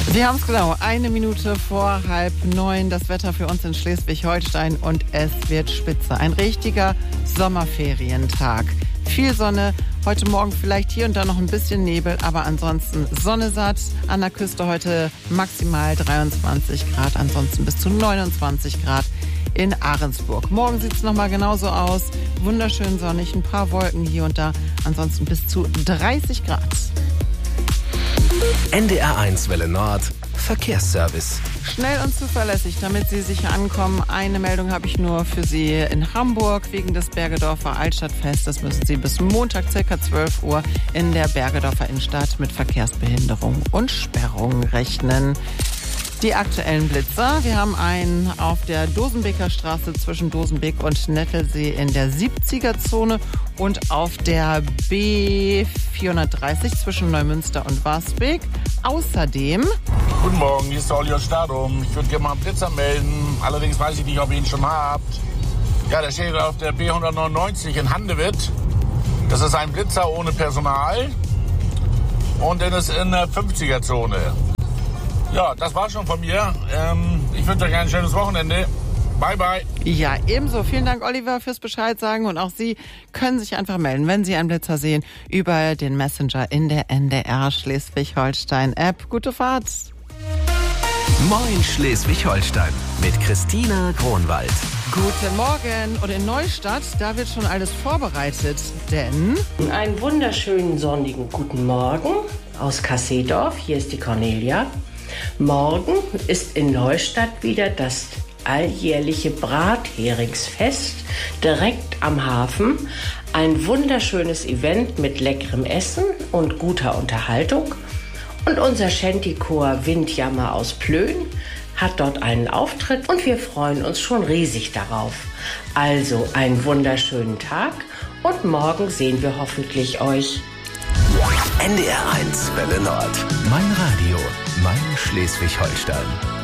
Wir haben es genau, 1 Minute vor 8:30. Das Wetter für uns in Schleswig-Holstein und es wird spitze. Ein richtiger Sommerferientag. Viel Sonne, heute Morgen vielleicht hier und da noch ein bisschen Nebel, aber ansonsten Sonne satt. An der Küste heute maximal 23 Grad, ansonsten bis zu 29 Grad in Ahrensburg. Morgen sieht es nochmal genauso aus. Wunderschön sonnig, ein paar Wolken hier und da, ansonsten bis zu 30 Grad. NDR1 Welle Nord, Verkehrsservice. Schnell und zuverlässig, damit Sie sicher ankommen. Eine Meldung habe ich nur für Sie in Hamburg. Wegen des Bergedorfer Altstadtfestes müssen Sie bis Montag ca. 12 Uhr in der Bergedorfer Innenstadt mit Verkehrsbehinderung und Sperrung rechnen. Die aktuellen Blitzer. Wir haben einen auf der Dosenbeker Straße zwischen Dosenbeek und Nettelsee in der 70er-Zone und auf der B430 zwischen Neumünster und Warsbeek. Außerdem... Guten Morgen, hier ist der Olli aus Stadum. Ich würde gerne mal einen Blitzer melden. Allerdings weiß ich nicht, ob ihr ihn schon habt. Ja, der steht auf der B199 in Handewitt. Das ist ein Blitzer ohne Personal. Und der ist in der 50er-Zone. Ja, das war schon von mir. Ich wünsche euch ein schönes Wochenende. Bye, bye. Ja, ebenso. Vielen Dank, Oliver, fürs Bescheid sagen. Und auch Sie können sich einfach melden, wenn Sie einen Blitzer sehen, über den Messenger in der NDR Schleswig-Holstein-App. Gute Fahrt. Moin Schleswig-Holstein mit Christina Kronwald. Guten Morgen. Und in Neustadt, da wird schon alles vorbereitet, denn... Einen wunderschönen sonnigen guten Morgen aus Kasseedorf. Hier ist die Cornelia. Morgen ist in Neustadt wieder das alljährliche Bratheringsfest direkt am Hafen. Ein wunderschönes Event mit leckerem Essen und guter Unterhaltung. Und unser Shantychor Windjammer aus Plön hat dort einen Auftritt und wir freuen uns schon riesig darauf. Also einen wunderschönen Tag und morgen sehen wir hoffentlich euch. NDR1 Welle Nord. Mein Radio, mein Schleswig-Holstein.